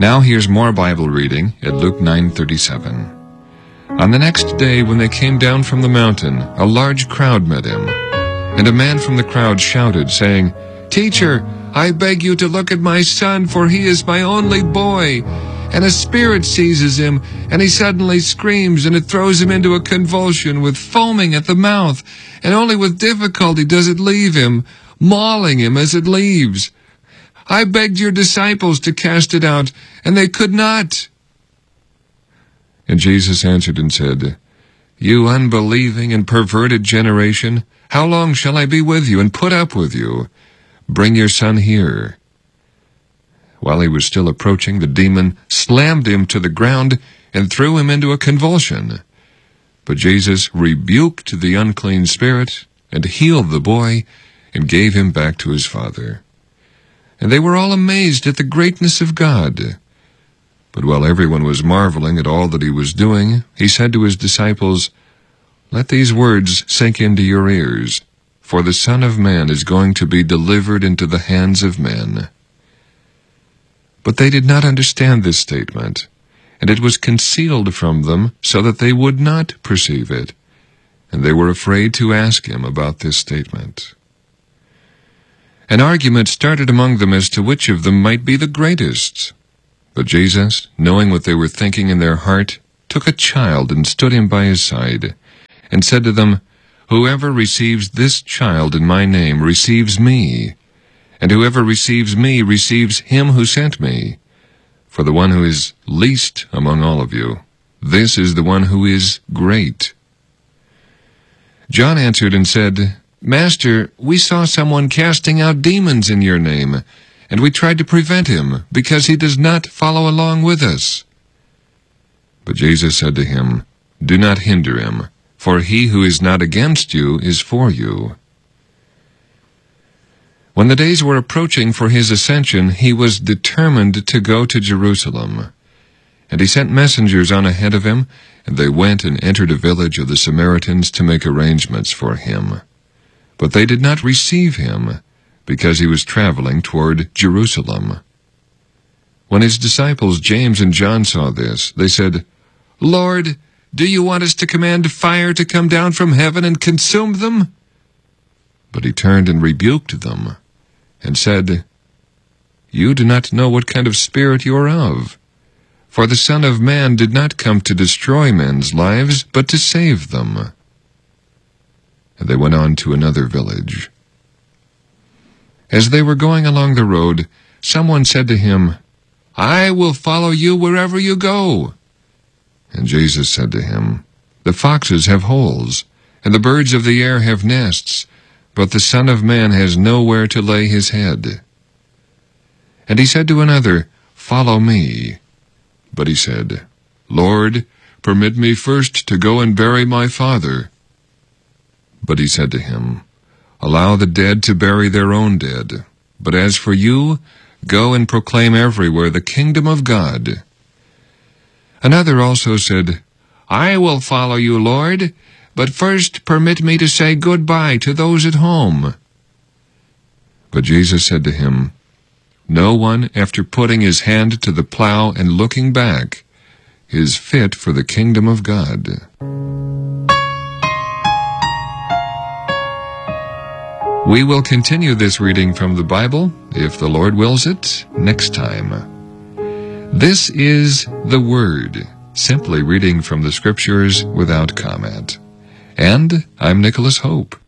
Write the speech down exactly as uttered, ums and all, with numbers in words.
Now here's more Bible reading at Luke nine thirty-seven. On the next day, when they came down from the mountain, a large crowd met him. And a man from the crowd shouted, saying, "Teacher, I beg you to look at my son, for he is my only boy. And a spirit seizes him, and he suddenly screams, and it throws him into a convulsion with foaming at the mouth, and only with difficulty does it leave him, mauling him as it leaves. I begged your disciples to cast it out, and they could not." And Jesus answered and said, "You unbelieving and perverted generation, how long shall I be with you and put up with you? Bring your son here." While he was still approaching, the demon slammed him to the ground and threw him into a convulsion. But Jesus rebuked the unclean spirit and healed the boy and gave him back to his father. And they were all amazed at the greatness of God. But while everyone was marveling at all that he was doing, he said to his disciples, "Let these words sink into your ears, for the Son of Man is going to be delivered into the hands of men." But they did not understand this statement, and it was concealed from them so that they would not perceive it, and they were afraid to ask him about this statement. An argument started among them as to which of them might be the greatest. But Jesus, knowing what they were thinking in their heart, took a child and stood him by his side, and said to them, "Whoever receives this child in my name receives me, and whoever receives me receives him who sent me. For the one who is least among all of you, this is the one who is great." John answered and said, "Master, we saw someone casting out demons in your name, and we tried to prevent him, because he does not follow along with us." But Jesus said to him, "Do not hinder him, for he who is not against you is for you." When the days were approaching for his ascension, he was determined to go to Jerusalem. And he sent messengers on ahead of him, and they went and entered a village of the Samaritans to make arrangements for him. But they did not receive him, because he was traveling toward Jerusalem. When his disciples James and John saw this, they said, "Lord, do you want us to command fire to come down from heaven and consume them?" But he turned and rebuked them, and said, "You do not know what kind of spirit you are of. For the Son of Man did not come to destroy men's lives, but to save them." And they went on to another village. As they were going along the road, someone said to him, "I will follow you wherever you go." And Jesus said to him, "The foxes have holes, and the birds of the air have nests, but the Son of Man has nowhere to lay his head." And he said to another, "Follow me." But he said, "Lord, permit me first to go and bury my father." But he said to him, "Allow the dead to bury their own dead, but as for you, go and proclaim everywhere the kingdom of God." Another also said, "I will follow you, Lord, but first permit me to say goodbye to those at home." But Jesus said to him, "No one, after putting his hand to the plow and looking back, is fit for the kingdom of God." We will continue this reading from the Bible, if the Lord wills it, next time. This is the Word, simply reading from the Scriptures without comment. And I'm Nicholas Hope.